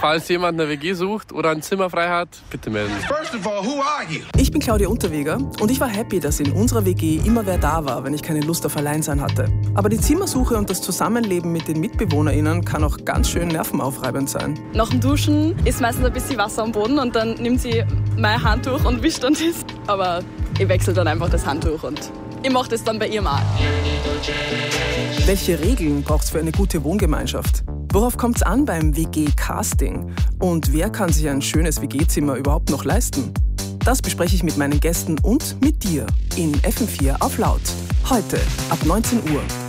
Falls jemand eine WG sucht oder ein Zimmer frei hat, bitte melden. Ich bin Claudia Unterweger und ich war happy, dass in unserer WG immer wer da war, wenn ich keine Lust auf Alleinsein hatte. Aber die Zimmersuche und das Zusammenleben mit den MitbewohnerInnen kann auch ganz schön nervenaufreibend sein. Nach dem Duschen ist meistens ein bisschen Wasser am Boden und dann nimmt sie mein Handtuch und wischt dann das. Aber ich wechsle dann einfach das Handtuch und ich mache das dann bei ihr mal. Welche Regeln braucht es für eine gute Wohngemeinschaft? Worauf kommt es an beim WG-Casting? Und wer kann sich ein schönes WG-Zimmer überhaupt noch leisten? Das bespreche ich mit meinen Gästen und mit dir in FM4 auf Laut. Heute ab 19 Uhr.